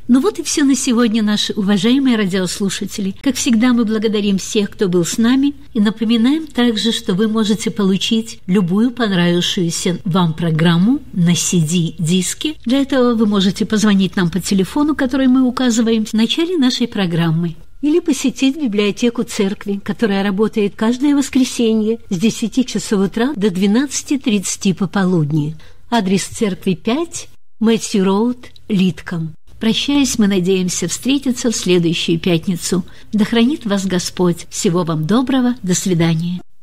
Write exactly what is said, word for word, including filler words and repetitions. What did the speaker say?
Ну вот и все на сегодня, наши уважаемые радиослушатели. Как всегда, мы благодарим всех, кто был с нами, и напоминаем также, что вы можете получить любую понравившуюся вам программу на си ди-диске. Для этого вы можете позвонить нам по телефону, который мы указываем в начале нашей программы, или посетить библиотеку церкви, которая работает каждое воскресенье с десяти часов утра до двенадцати тридцати пополудни. Адрес церкви пять, Мэтью Роуд, Литком. Прощаясь, мы надеемся встретиться в следующую пятницу. Да хранит вас Господь. Всего вам доброго. До свидания.